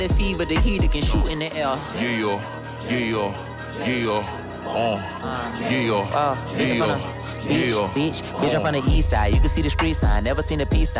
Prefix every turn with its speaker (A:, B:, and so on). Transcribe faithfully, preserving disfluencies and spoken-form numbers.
A: The fever, the heat, it can shoot in the air.
B: Yeah, yeah, yeah, uh, yeah,
A: Uh,
B: yeah,
A: bitch,
B: yeah.
A: bitch, bitch, I'm from the east side. You can see the street sign, never seen a peace sign.